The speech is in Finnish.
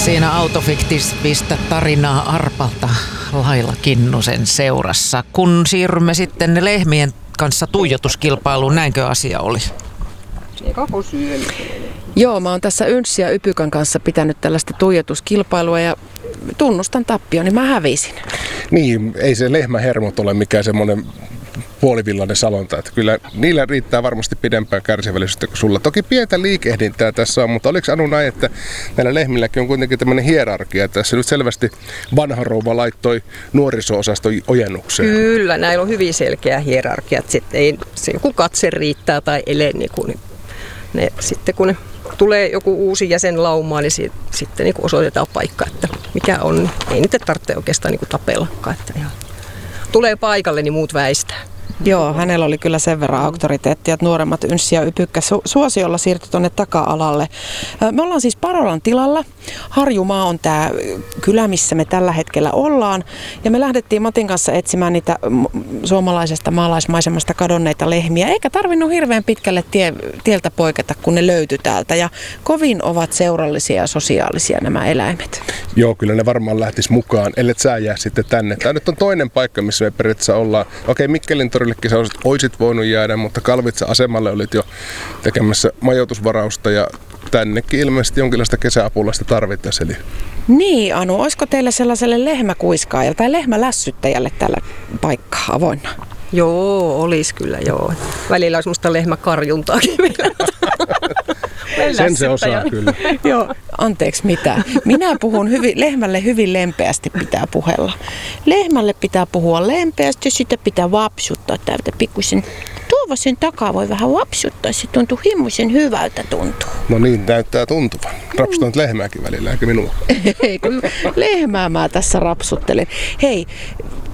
Siinä autofiktiivistä tarinaa Arpalta Laila Kinnusen seurassa. Kun siirrymme sitten lehmien kanssa tuijotuskilpailuun, näinkö asia oli? Joo, mä oon tässä Ynssi ja Ypykän kanssa pitänyt tällaista tuijotuskilpailua ja tunnustan tappioni, mä hävisin. Niin, ei se lehmähermot ole mikään semmoinen puolivillainen salonta. Että kyllä niillä riittää varmasti pidempään kärsivällisyyttä kuin sulla. Toki pientä liikehdintää tässä on, mutta oliko Anu näin, että näillä lehmilläkin on kuitenkin tämmöinen hierarkia. Tässä nyt selvästi vanha rouva laittoi nuoriso-osaston ojennukseen. Kyllä, näillä on hyvin selkeä hierarkia. Sitten ei se joku katse riittää tai ele, niin sitten kun ne tulee joku uusi jäsen laumaan, niin sitten niin osoitetaan paikka, että mikä on. Niin ei niitä tarvitse oikeastaan niin tapellakaan. Että ihan tulee paikalle, niin muut väistää. Joo, hänellä oli kyllä sen verran auktoriteettia, että nuoremmat Ynssi ja Ypykkä suosiolla siirtyi tuonne taka-alalle. Me ollaan siis Parolan tilalla. Harjumaa on tämä kylä, missä me tällä hetkellä ollaan. Ja me lähdettiin Matin kanssa etsimään niitä suomalaisesta maalaismaisemasta kadonneita lehmiä. Eikä tarvinnut hirveän pitkälle tieltä poiketa, kun ne löytyi täältä. Ja kovin ovat seurallisia ja sosiaalisia nämä eläimet. Joo, kyllä ne varmaan lähtis mukaan, ellet sä jää sitten tänne. Tämä nyt on toinen paikka, missä me periaatteessa ollaan. Okei, Mikkelin torillekin sä olisit voinut jäädä, mutta Kalvitsa-asemalle olit jo tekemässä majoitusvarausta ja tännekin ilmeisesti jonkinlaista kesäapulaista tarvittaisiin. Eli Niin, Anu, olisiko teillä sellaiselle lehmäkuiskaajalle tai lehmälässyttäjälle tällä paikkaa avoinna? Joo, olisi kyllä joo. Välillä olisi musta lehmäkarjuntaakin meillä. sen se osaa kyllä. Joo, anteeksi mitä. Minä puhun lehmälle hyvin lempeästi pitää puhella. Lehmälle pitää puhua lempeästi, sitä pitää vapsuttaa täältä pikkuisen. Tuova sen takaa voi vähän vapsuttaa, se tuntuu himmuisen hyvältä tuntuu. No niin, näyttää tuntuvan. Rapsutan nyt lehmääkin välillä, eikä minua. Ei, kun lehmää mä tässä rapsuttelen. Hei,